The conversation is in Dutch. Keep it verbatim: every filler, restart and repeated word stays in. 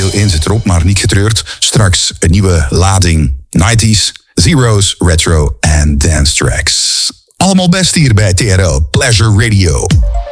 Veel in zit erop, maar niet getreurd. Straks een nieuwe lading nineties, zeros, retro en dance tracks. Allemaal best hier bij T R L Pleasure Radio.